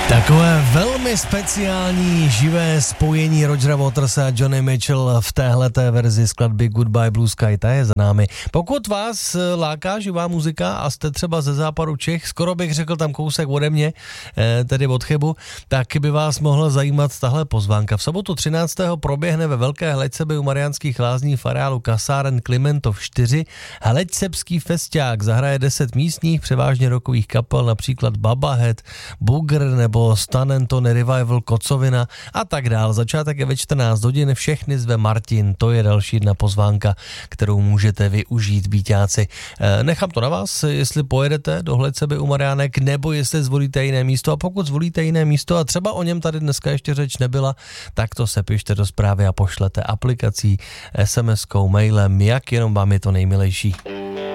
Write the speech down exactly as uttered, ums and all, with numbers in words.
Takové velmi speciální živé spojení Rogera Waterse a Johnny Mitchell v téhleté verzi skladby Goodbye Blue Sky, ta je za námi. Pokud vás láká živá muzika a jste třeba ze západu Čech, skoro bych řekl tam kousek ode mě, tedy od Chebu, tak by vás mohla zajímat tahle pozvánka. V sobotu třináctého proběhne ve Velké Hleďsebe u Mariánských Lázní v areálu kasáren Klimentov čtyři Hleďsebský festiák. Zahraje deset místních, převážně rockových kapel, například Baba Head, Bugr nebo Stan Antony Revival, Kocovina a tak dál. Začátek je ve čtrnáct hodin, všechny zve Martin, to je další jedna pozvánka, kterou můžete využít, býťáci. Nechám to na vás, jestli pojedete do Hleďseby u Mariánek, nebo jestli zvolíte jiné místo, a pokud zvolíte jiné místo a třeba o něm tady dneska ještě řeč nebyla, tak to se pište do zprávy a pošlete aplikací, es em eskou, mailem, jak jenom vám je to nejmilejší.